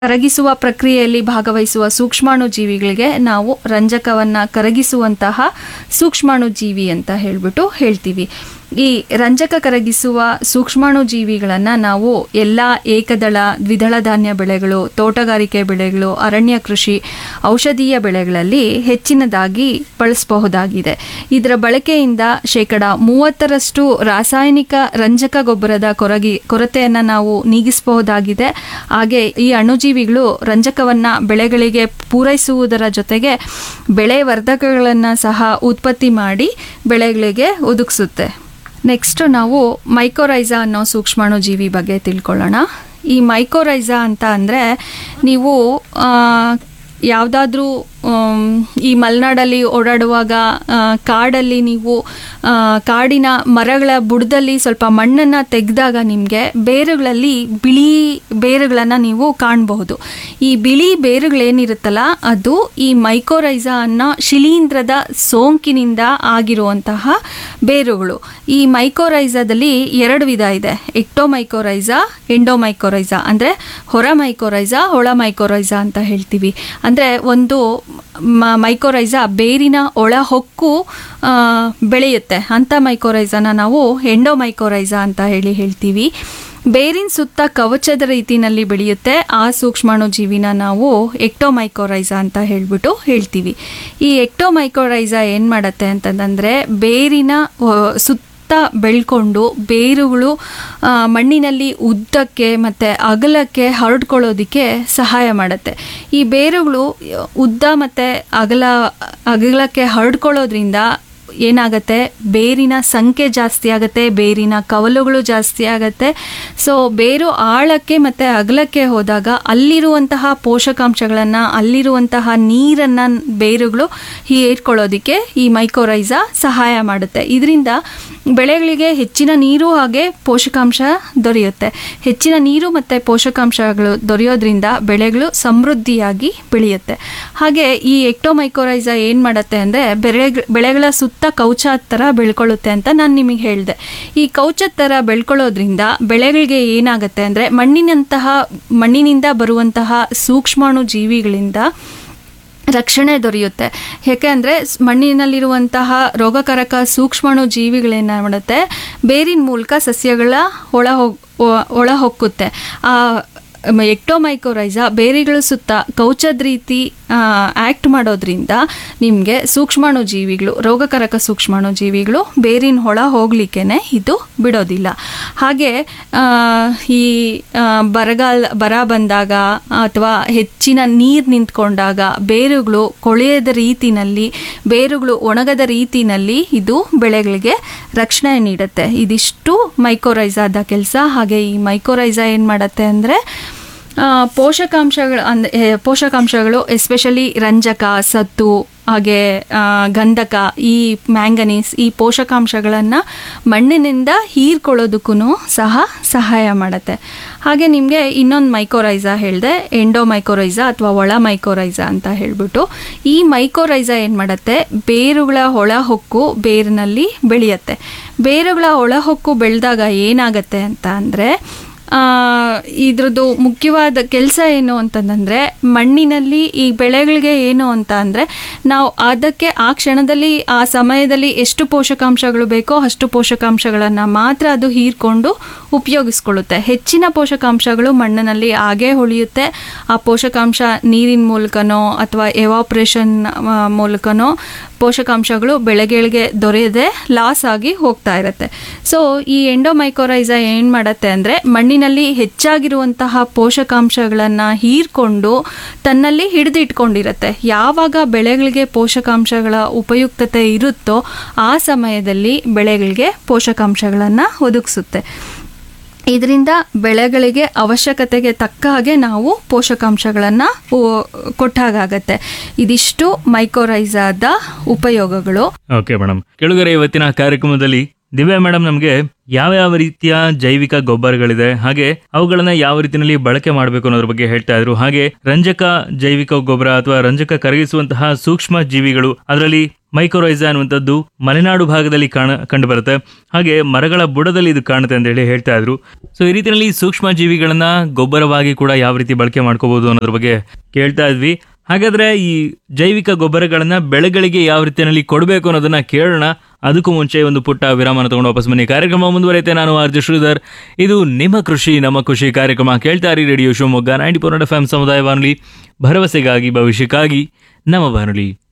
ಕರಗಿಸುವ ಪ್ರಕ್ರಿಯೆಯಲ್ಲಿ ಭಾಗವಹಿಸುವ ಸೂಕ್ಷ್ಮಾಣು ಜೀವಿಗಳಿಗೆ ನಾವು ರಂಜಕವನ್ನು ಕರಗಿಸುವಂತಹ ಸೂಕ್ಷ್ಮಾಣು ಜೀವಿ ಅಂತ ಹೇಳ್ತೀವಿ. ಈ ರಂಜಕ ಕರಗಿಸುವ ಸೂಕ್ಷ್ಮಾಣು ಜೀವಿಗಳನ್ನು ನಾವು ಎಲ್ಲ ಏಕದಳ ದ್ವಿದಳ ಧಾನ್ಯ ಬೆಳೆಗಳು, ತೋಟಗಾರಿಕೆ ಬೆಳೆಗಳು, ಅರಣ್ಯ ಕೃಷಿ, ಔಷಧೀಯ ಬೆಳೆಗಳಲ್ಲಿ ಹೆಚ್ಚಿನದಾಗಿ ಬಳಸಬಹುದಾಗಿದೆ. ಇದರ ಬಳಕೆಯಿಂದ 30% ರಾಸಾಯನಿಕ ರಂಜಕ ಗೊಬ್ಬರದ ಕೊರತೆಯನ್ನು ನಾವು ನೀಗಿಸಬಹುದಾಗಿದೆ. ಹಾಗೆ ಈ ಅಣುಜೀವಿಗಳು ರಂಜಕವನ್ನು ಬೆಳೆಗಳಿಗೆ ಪೂರೈಸುವುದರ ಜೊತೆಗೆ ಬೆಳೆ ವರ್ಧಕಗಳನ್ನು ಸಹ ಉತ್ಪತ್ತಿ ಮಾಡಿ ಬೆಳೆಗಳಿಗೆ ಒದಗಿಸುತ್ತೆ. ನೆಕ್ಸ್ಟ್ ನಾವು ಮೈಕೋರೈಸಾ ಅನ್ನೋ ಸೂಕ್ಷ್ಮಾಣು ಜೀವಿ ಬಗ್ಗೆ ತಿಳ್ಕೊಳ್ಳೋಣ. ಈ ಮೈಕೋರೈಸಾ ಅಂತ ಅಂದರೆ ನೀವು ಯಾವುದಾದ್ರೂ ಈ ಮಲೆನಾಡಲ್ಲಿ ಓಡಾಡುವಾಗ ಕಾಡಲ್ಲಿ ನೀವು ಕಾಡಿನ ಮರಗಳ ಬುಡದಲ್ಲಿ ಸ್ವಲ್ಪ ಮಣ್ಣನ್ನು ತೆಗೆದಾಗ ನಿಮಗೆ ಬೇರುಗಳಲ್ಲಿ ಬಿಳಿ ಬೇರುಗಳನ್ನು ನೀವು ಕಾಣಬಹುದು. ಈ ಬಿಳಿ ಬೇರುಗಳೇನಿರುತ್ತಲ್ಲ ಅದು ಈ ಮೈಕೋರೈಸಾ ಅನ್ನೋ ಶಿಲೀಂಧ್ರದ ಸೋಂಕಿನಿಂದ ಆಗಿರುವಂತಹ ಬೇರುಗಳು. ಈ ಮೈಕೋರೈಸಾದಲ್ಲಿ 2 ವಿಧ ಇದೆ: ಎಕ್ಟೋಮೈಕೋರೈಸಾ, ಎಂಡೋಮೈಕೋರೈಸಾ. ಅಂದರೆ ಹೊರ ಮೈಕೋರೈಸಾ, ಒಳ ಮೈಕೋರೈಸಾ ಅಂತ ಹೇಳ್ತೀವಿ. ಅಂದರೆ ಒಂದು ಮೈಕೋರೈಸಾ ಬೇರಿನ ಒಳ ಹೊಕ್ಕು ಬೆಳೆಯುತ್ತೆ. ಅಂಥ ಮೈಕೋರೈಸಾನ ನಾವು ಎಂಡೋಮೈಕೋರೈಸಾ ಅಂತ ಹೇಳ್ತೀವಿ. ಬೇರಿನ ಸುತ್ತ ಕವಚದ ರೀತಿಯಲ್ಲಿ ಬೆಳೆಯುತ್ತೆ. ಆ ಸೂಕ್ಷ್ಮಾಣು ಜೀವಿನ ನಾವು ಎಕ್ಟೋಮೈಕೋರೈಸಾ ಅಂತ ಹೇಳ್ತೀವಿ. ಈ ಎಕ್ಟೋಮೈಕೋರೈಸಾ ಏನು ಮಾಡುತ್ತೆ ಅಂತಂದರೆ ಬೇರಿನ ಸುತ್ತ ಬೆಳ್ಕೊಂಡು ಬೇರುಗಳು ಮಣ್ಣಿನಲ್ಲಿ ಉದ್ದಕ್ಕೆ ಮತ್ತು ಅಗಲಕ್ಕೆ ಹರಡ್ಕೊಳ್ಳೋದಕ್ಕೆ ಸಹಾಯ ಮಾಡುತ್ತೆ. ಈ ಬೇರುಗಳು ಉದ್ದ ಮತ್ತು ಅಗಲಕ್ಕೆ ಹರಡ್ಕೊಳ್ಳೋದ್ರಿಂದ ಏನಾಗುತ್ತೆ, ಬೇರಿನ ಸಂಖ್ಯೆ ಜಾಸ್ತಿ ಆಗುತ್ತೆ, ಬೇರಿನ ಕವಲುಗಳು ಜಾಸ್ತಿ ಆಗುತ್ತೆ. ಸೊ ಬೇರು ಆಳಕ್ಕೆ ಮತ್ತು ಅಗಲಕ್ಕೆ ಹೋದಾಗ ಅಲ್ಲಿರುವಂತಹ ಪೋಷಕಾಂಶಗಳನ್ನು, ಅಲ್ಲಿರುವಂತಹ ನೀರನ್ನು ಬೇರುಗಳು ಹೀರ್ಕೊಳ್ಳೋದಕ್ಕೆ ಈ ಮೈಕೋರೈಸಾ ಸಹಾಯ ಮಾಡುತ್ತೆ. ಇದರಿಂದ ಬೆಳೆಗಳಿಗೆ ಹೆಚ್ಚಿನ ನೀರು ಹಾಗೆ ಪೋಷಕಾಂಶ ದೊರೆಯುತ್ತೆ. ಹೆಚ್ಚಿನ ನೀರು ಮತ್ತು ಪೋಷಕಾಂಶಗಳು ದೊರೆಯೋದ್ರಿಂದ ಬೆಳೆಗಳು ಸಮೃದ್ಧಿಯಾಗಿ ಬೆಳೆಯುತ್ತೆ. ಹಾಗೆ ಈ ಎಕ್ಟೋಮೈಕೋರೈಸಾ ಏನು ಮಾಡುತ್ತೆ ಅಂದರೆ ಬೆಳೆಗಳ ಸುತ್ತ ಕವಚದ ಥರ ಬೆಳ್ಕೊಳ್ಳುತ್ತೆ ಅಂತ ನಾನು ನಿಮಗೆ ಹೇಳಿದೆ. ಈ ಕವಚದ ಥರ ಬೆಳ್ಕೊಳ್ಳೋದ್ರಿಂದ ಬೆಳೆಗಳಿಗೆ ಏನಾಗುತ್ತೆ ಅಂದರೆ ಮಣ್ಣಿನಿಂದ ಬರುವಂತಹ ಸೂಕ್ಷ್ಮಾಣು ಜೀವಿಗಳಿಂದ ರಕ್ಷಣೆ ದೊರೆಯುತ್ತೆ. ಯಾಕೆಂದರೆ ಮಣ್ಣಿನಲ್ಲಿರುವಂತಹ ರೋಗಕಾರಕ ಸೂಕ್ಷ್ಮಾಣು ಜೀವಿಗಳೇನು ಮಾಡುತ್ತೆ, ಬೇರಿನ ಮೂಲಕ ಸಸ್ಯಗಳ ಒಳ ಹೊಕ್ಕುತ್ತೆ. ಆ ಎಕ್ಟೋಮೈಕೋರೈಸಾ ಬೇರುಗಳ ಸುತ್ತ ಕವಚದ ರೀತಿ ಆ್ಯಕ್ಟ್ ಮಾಡೋದ್ರಿಂದ ನಿಮಗೆ ಸೂಕ್ಷ್ಮಾಣು ಜೀವಿಗಳು, ರೋಗಕಾರಕ ಸೂಕ್ಷ್ಮಾಣು ಜೀವಿಗಳು ಬೇರಿನ ಹೊಳ ಹೋಗ್ಲಿಕ್ಕೇನೆ ಇದು ಬಿಡೋದಿಲ್ಲ. ಹಾಗೆ ಈ ಬರ ಬಂದಾಗ ಅಥವಾ ಹೆಚ್ಚಿನ ನೀರು ನಿಂತ್ಕೊಂಡಾಗ ಬೇರುಗಳು ಕೊಳೆಯದ ರೀತಿನಲ್ಲಿ, ಬೇರುಗಳು ಒಣಗದ ರೀತಿನಲ್ಲಿ ಇದು ಬೆಳೆಗಳಿಗೆ ರಕ್ಷಣೆ ನೀಡುತ್ತೆ. ಇದಿಷ್ಟು ಮೈಕೋರೈಸಾದ ಕೆಲಸ. ಹಾಗೆ ಈ ಮೈಕೋರೈಸಾ ಏನು ಮಾಡುತ್ತೆ ಅಂದರೆ ಪೋಷಕಾಂಶಗಳು ಎಸ್ಪೆಷಲಿ ರಂಜಕ, ಸತ್ತು, ಹಾಗೆ ಗಂಧಕ, ಈ ಮ್ಯಾಂಗನೀಸ್, ಈ ಪೋಷಕಾಂಶಗಳನ್ನು ಮಣ್ಣಿನಿಂದ ಹೀರ್ಕೊಳ್ಳೋದಕ್ಕೂ ಸಹ ಸಹಾಯ ಮಾಡುತ್ತೆ. ಹಾಗೆ ನಿಮಗೆ ಇನ್ನೊಂದು ಮೈಕೋರೈಸಾ ಹೇಳಿದೆ, ಎಂಡೋಮೈಕೋರೈಸಾ ಅಥವಾ ಒಳ ಮೈಕೋರೈಸಾ ಅಂತ ಹೇಳ್ಬಿಟ್ಟು. ಈ ಮೈಕೋರೈಸಾ ಏನು ಮಾಡುತ್ತೆ, ಬೇರುಗಳ ಒಳ ಹೊಕ್ಕು ಬೇರಿನಲ್ಲಿ ಬೆಳೆಯುತ್ತೆ. ಬೇರುಗಳ ಒಳ ಹೊಕ್ಕು ಬೆಳೆದಾಗ ಏನಾಗುತ್ತೆ ಅಂತ ಅಂದರೆ ಇದ್ರದ್ದು ಮುಖ್ಯವಾದ ಕೆಲಸ ಏನು ಅಂತಂದರೆ ಮಣ್ಣಿನಲ್ಲಿ ಈ ಬೆಳೆಗಳಿಗೆ ಏನು ಅಂತ ಅಂದರೆ ನಾವು ಅದಕ್ಕೆ ಆ ಕ್ಷಣದಲ್ಲಿ ಆ ಸಮಯದಲ್ಲಿ ಎಷ್ಟು ಪೋಷಕಾಂಶಗಳು ಬೇಕೋ ಅಷ್ಟು ಪೋಷಕಾಂಶಗಳನ್ನು ಮಾತ್ರ ಅದು ಹೀರ್ಕೊಂಡು ಉಪಯೋಗಿಸ್ಕೊಳ್ಳುತ್ತೆ. ಹೆಚ್ಚಿನ ಪೋಷಕಾಂಶಗಳು ಮಣ್ಣಿನಲ್ಲಿ ಹಾಗೇ ಉಳಿಯುತ್ತೆ. ಆ ಪೋಷಕಾಂಶ ನೀರಿನ ಮೂಲಕನೋ ಅಥವಾ ಎವಾಪ್ರೇಷನ್ ಮೂಲಕನೋ ಪೋಷಕಾಂಶಗಳು ಬೆಳೆಗಳಿಗೆ ದೊರೆಯದೆ ಲಾಸ್ ಆಗಿ ಹೋಗ್ತಾ ಇರುತ್ತೆ. ಸೊ ಈ ಎಂಡೋಮೈಕೋರೈಸಾ ಏನು ಮಾಡುತ್ತೆ ಅಂದರೆ ಮಣ್ಣಿನಲ್ಲಿ ಹೆಚ್ಚಾಗಿರುವಂತಹ ಪೋಷಕಾಂಶಗಳನ್ನು ಹೀರ್ಕೊಂಡು ತನ್ನಲ್ಲಿ ಹಿಡಿದಿಟ್ಕೊಂಡಿರುತ್ತೆ. ಯಾವಾಗ ಬೆಳೆಗಳಿಗೆ ಪೋಷಕಾಂಶಗಳ ಉಪಯುಕ್ತತೆ ಇರುತ್ತೋ ಆ ಸಮಯದಲ್ಲಿ ಬೆಳೆಗಳಿಗೆ ಪೋಷಕಾಂಶಗಳನ್ನು ಒದಗಿಸುತ್ತೆ. ಇದರಿಂದ ಬೆಳೆಗಳಿಗೆ ಅವಶ್ಯಕತೆಗೆ ತಕ್ಕ ಹಾಗೆ ನಾವು ಪೋಷಕಾಂಶಗಳನ್ನು ಕೊಟ್ಟಾಗತ್ತೆ. ಇದಿಷ್ಟು ಮೈಕೋರೈಸಾದ ಉಪಯೋಗಗಳು. ಓಕೆ ಮೇಡಮ್, ಕೆಳಗರೆ ಇವತ್ತಿನ ಕಾರ್ಯಕ್ರಮದಲ್ಲಿ ದಿವ್ಯಾ ಮೇಡಮ್ ನಮಗೆ ಯಾವ ರೀತಿಯ ಜೈವಿಕ ಗೊಬ್ಬರಗಳಿದೆ, ಹಾಗೆ ಅವುಗಳನ್ನ ಯಾವ ರೀತಿಯಲ್ಲಿ ಬಳಕೆ ಮಾಡಬೇಕು ಅನ್ನೋದ್ರ ಬಗ್ಗೆ ಹೇಳ್ತಾ ಇದ್ರು. ಹಾಗೆ ರಂಜಕ ಜೈವಿಕ ಗೊಬ್ಬರ ಅಥವಾ ರಂಜಕ ಕರಗಿಸುವಂತಹ ಸೂಕ್ಷ್ಮ ಜೀವಿಗಳು, ಅದರಲ್ಲಿ ಮೈಕ್ರೋರೈಸಾ ಅನ್ನುವಂಥದ್ದು ಮಲೆನಾಡು ಭಾಗದಲ್ಲಿ ಕಂಡು ಬರುತ್ತೆ. ಹಾಗೆ ಮರಗಳ ಬುಡದಲ್ಲಿ ಇದು ಕಾಣುತ್ತೆ ಅಂತ ಹೇಳಿ ಹೇಳ್ತಾ ಇದ್ರು. ಸೊ ಈ ರೀತಿಯಲ್ಲಿ ಸೂಕ್ಷ್ಮ ಜೀವಿಗಳನ್ನ ಗೊಬ್ಬರವಾಗಿ ಕೂಡ ಯಾವ ರೀತಿ ಬಳಕೆ ಮಾಡ್ಕೋಬಹುದು ಅನ್ನೋದ್ರ ಬಗ್ಗೆ ಕೇಳ್ತಾ ಇದ್ವಿ. ಹಾಗಾದ್ರೆ ಈ ಜೈವಿಕ ಗೊಬ್ಬರಗಳನ್ನ ಬೆಳೆಗಳಿಗೆ ಯಾವ ರೀತಿಯಲ್ಲಿ ಕೊಡಬೇಕು ಅನ್ನೋದನ್ನ ಕೇಳೋಣ. ಅದಕ್ಕೂ ಮುಂಚೆ ಒಂದು ಪುಟ್ಟ ವಿರಾಮನ ತಗೊಂಡು ವಾಪಸ್ ಬನ್ನಿ. ಕಾರ್ಯಕ್ರಮ ಮುಂದುವರೆಯುತ್ತೆ. ನಾನು ಆರ್ಜೆ ಶ್ರೀಧರ್. ಇದು ನಿಮ್ಮ ಕೃಷಿ ನಮ್ಮ ಖುಷಿ ಕಾರ್ಯಕ್ರಮ. ಕೇಳ್ತಾ ಇರಿ ರೇಡಿಯೋ ಶಿವಮೊಗ್ಗ 90.4 FM ಸಮುದಾಯ ಬಾನುಲಿ, ಭರವಸೆಗಾಗಿ ಭವಿಷ್ಯಕ್ಕಾಗಿ ನಮ್ಮ ಬಾನುಲಿ.